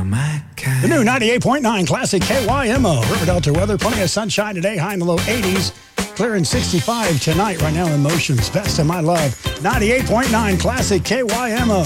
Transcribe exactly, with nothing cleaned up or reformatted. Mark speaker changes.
Speaker 1: my kind.
Speaker 2: The new ninety-eight point nine Classic K Y M O. River Delta weather, plenty of sunshine today, high in the low eighties. Clearing sixty-five tonight. Right now, Emotions, Best of My Love. ninety-eight point nine Classic K Y M O.